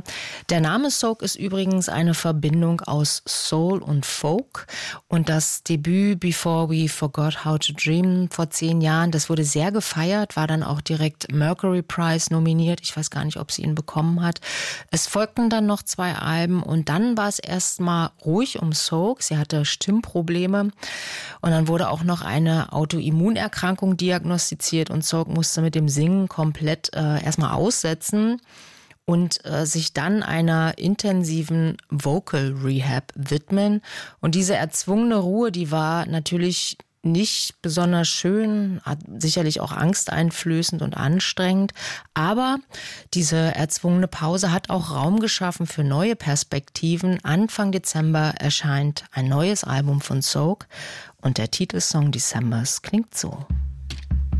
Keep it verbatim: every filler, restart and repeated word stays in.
Der Name Soak ist übrigens eine Verbindung aus Soul und Folk. Und das Debüt Before We Forgot How to Dream vor zehn Jahren, das wurde sehr gefeiert, war dann auch direkt Mercury Prize nominiert. Ich weiß gar nicht, ob sie ihn bekommen hat. Es folgten dann noch zwei Alben und dann war es erstmal ruhig um Soak. Sie hatte Stimmprobleme und dann wurde auch noch eine Autoimmunerkrankung diagnostiziert und Soak musste mit dem Singen komplett äh, erstmal aussetzen und äh, sich dann einer intensiven Vocal Rehab widmen. Und diese erzwungene Ruhe, die war natürlich nicht besonders schön, hat sicherlich auch angsteinflößend und anstrengend. Aber diese erzwungene Pause hat auch Raum geschaffen für neue Perspektiven. Anfang Dezember erscheint ein neues Album von Soak und der Titelsong Decembers klingt so.